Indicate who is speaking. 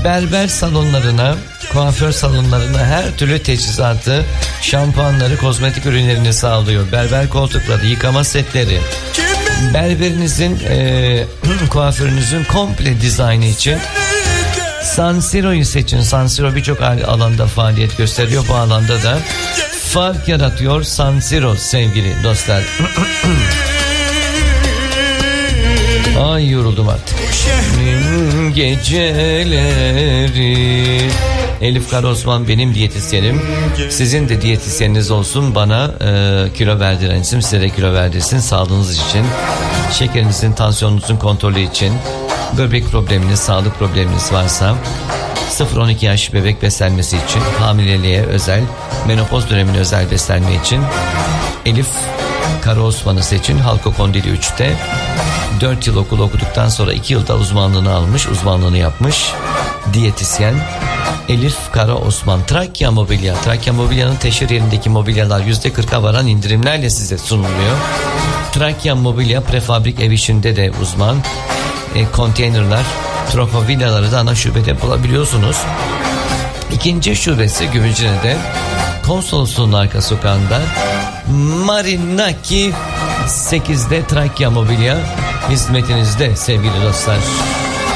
Speaker 1: berber salonlarına, kuaför salonlarına her türlü teçhizatı, şampuanları, kozmetik ürünlerini sağlıyor. Berber koltukları, yıkama setleri, berberinizin, kuaförünüzün komple dizaynı için San Siro'yu seçin. San Siro birçok alanda faaliyet gösteriyor. Bu alanda da fark yaratıyor San Siro sevgili dostlar. Ay yoruldum artık. Geceleri. Elif Karaosman benim diyetisyenim. Sizin de diyetisyeniniz olsun. Bana kilo verdiren isim, size de kilo verdirsin. Sağlığınız için, şekerinizin, tansiyonunuzun kontrolü için, böbrek probleminiz, sağlık probleminiz varsa 0-12 yaş bebek beslenmesi için, hamileliğe özel, menopoz dönemine özel beslenme için Elif Karaosman'ı seçin. Halko Kondili 3'te 4 yıl okul okuduktan sonra 2 yılda uzmanlığını almış, uzmanlığını yapmış diyetisyen Elif Karaosman. Trakya Mobilya. Trakya Mobilya'nın teşhir yerindeki mobilyalar %40'a varan indirimlerle size sunuluyor. Trakya Mobilya prefabrik ev işinde de uzman. Konteynerler, trofa villaları da ana şubede bulabiliyorsunuz. İkinci şubesi Gümüşhane'de, konsolosluğun arka sokağında, Marinaki 8'de Trakya Mobilya hizmetinizde sevgili dostlar.